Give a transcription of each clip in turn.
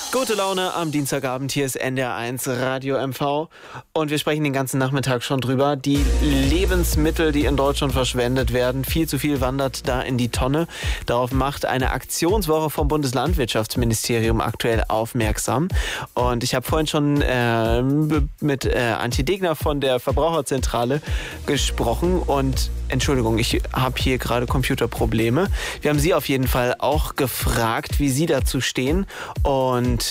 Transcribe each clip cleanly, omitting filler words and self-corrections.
Gute Laune am Dienstagabend, hier ist NDR1 Radio MV und wir sprechen den ganzen Nachmittag schon drüber. Die Lebensmittel, die in Deutschland verschwendet werden, viel zu viel wandert da in die Tonne. Darauf macht eine Aktionswoche vom Bundeslandwirtschaftsministerium aktuell aufmerksam. Und ich habe vorhin schon mit Antje Degner von der Verbraucherzentrale gesprochen und Entschuldigung, ich habe hier gerade Computerprobleme. Wir haben Sie auf jeden Fall auch gefragt, wie Sie dazu stehen und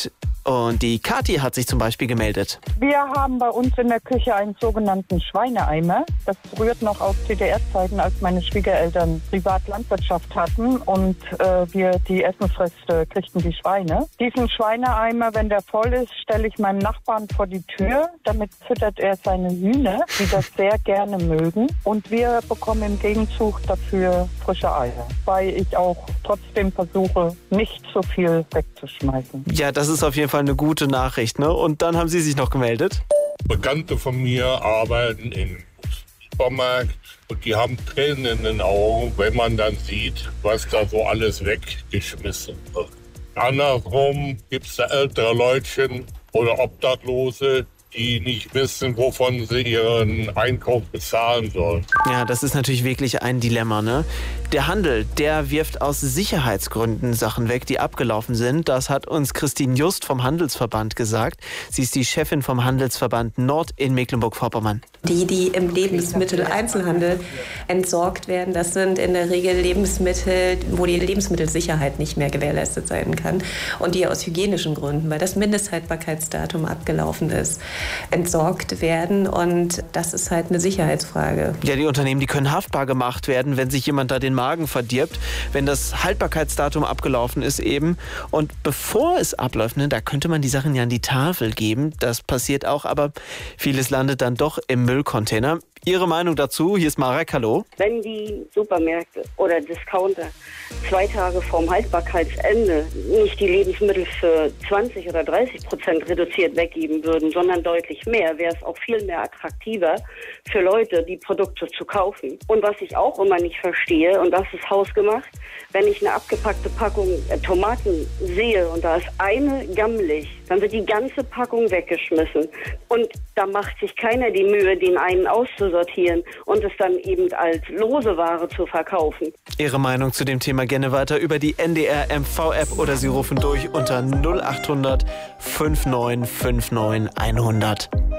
die Kathi hat sich zum Beispiel gemeldet. Wir haben bei uns in der Küche einen sogenannten Schweineeimer. Das rührt noch aus DDR-Zeiten, als meine Schwiegereltern Privatlandwirtschaft hatten und wir die Essensreste kriegten, die Schweine. Diesen Schweineeimer, wenn der voll ist, stelle ich meinem Nachbarn vor die Tür. Damit füttert er seine Hühner, die das sehr gerne mögen. Und wir bekommen im Gegenzug dafür frische Eier. Weil ich auch trotzdem versuche, nicht so viel wegzuschmeißen. Ja, das ist auf jeden Fall eine gute Nachricht, ne? Und dann haben Sie sich noch gemeldet? Bekannte von mir arbeiten im Supermarkt und die haben Tränen in den Augen, wenn man dann sieht, was da so alles weggeschmissen wird. Andersrum gibt es da ältere Leutchen oder Obdachlose, die nicht wissen, wovon sie ihren Einkauf bezahlen sollen. Ja, das ist natürlich wirklich ein Dilemma, ne? Der Handel, der wirft aus Sicherheitsgründen Sachen weg, die abgelaufen sind. Das hat uns Christine Just vom Handelsverband gesagt. Sie ist die Chefin vom Handelsverband Nord in Mecklenburg-Vorpommern. Die im Lebensmitteleinzelhandel entsorgt werden, das sind in der Regel Lebensmittel, wo die Lebensmittelsicherheit nicht mehr gewährleistet sein kann und die aus hygienischen Gründen, weil das Mindesthaltbarkeitsdatum abgelaufen ist, entsorgt werden und das ist halt eine Sicherheitsfrage. Ja, die Unternehmen, die können haftbar gemacht werden, wenn sich jemand da den Magen verdirbt, wenn das Haltbarkeitsdatum abgelaufen ist eben. Und bevor es abläuft, ne, da könnte man die Sachen ja an die Tafel geben. Das passiert auch, aber vieles landet dann doch im Müllcontainer. Ihre Meinung dazu? Hier ist Marek, hallo. Wenn die Supermärkte oder Discounter 2 Tage vorm Haltbarkeitsende nicht die Lebensmittel für 20 oder 30% reduziert weggeben würden, sondern deutlich mehr, wäre es auch viel mehr attraktiver für Leute, die Produkte zu kaufen. Und was ich auch immer nicht verstehe, und das ist hausgemacht, wenn ich eine abgepackte Packung Tomaten sehe und da ist eine gammelig, dann wird die ganze Packung weggeschmissen. Und da macht sich keiner die Mühe, den einen auszusortieren und es dann eben als lose Ware zu verkaufen. Ihre Meinung zu dem Thema gerne weiter über die NDR MV-App oder Sie rufen durch unter 0800 5959 100.